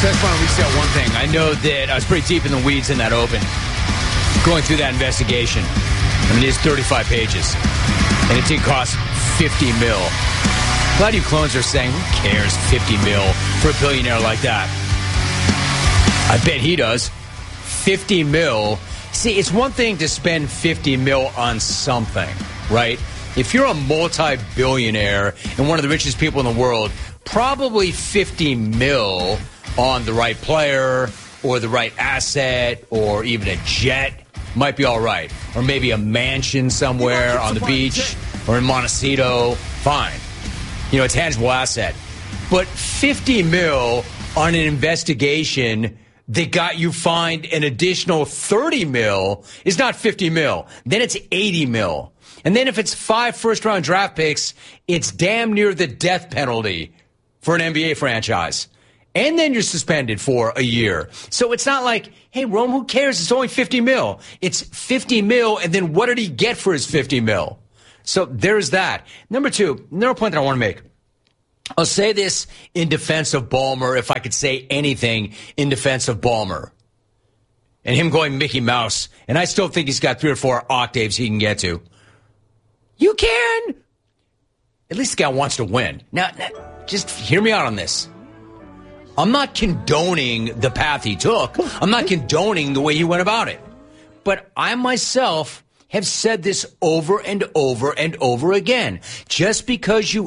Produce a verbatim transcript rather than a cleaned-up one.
So I just want to reset one thing. I know that I was pretty deep in the weeds in that open, going through that investigation. I mean, it's thirty-five pages, and it did cost fifty mil. A lot of you clones are saying, who cares, fifty mil for a billionaire like that? I bet he does. fifty mil. See, it's one thing to spend fifty mil on something, right? If you're a multi-billionaire and one of the richest people in the world, probably fifty mil on the right player or the right asset or even a jet might be all right. Or maybe a mansion somewhere on the beach or in Montecito. Fine. You know, a tangible asset. But fifty mil on an investigation that got you fined an additional thirty mil is not fifty mil. Then it's eighty mil. And then if it's five first-round draft picks, it's damn near the death penalty for an N B A franchise. And then you're suspended for a year. So it's not like, hey, Rome, who cares? It's only fifty mil. It's fifty mil, and then what did he get for his fifty mil? So there's that. Number two, another point that I want to make. I'll say this in defense of Ballmer, if I could say anything in defense of Ballmer. And him going Mickey Mouse. And I still think he's got three or four octaves he can get to. You can. At least the guy wants to win. Now, now just hear me out on this. I'm not condoning the path he took. I'm not condoning the way he went about it. But I myself have said this over and over and over again. Just because you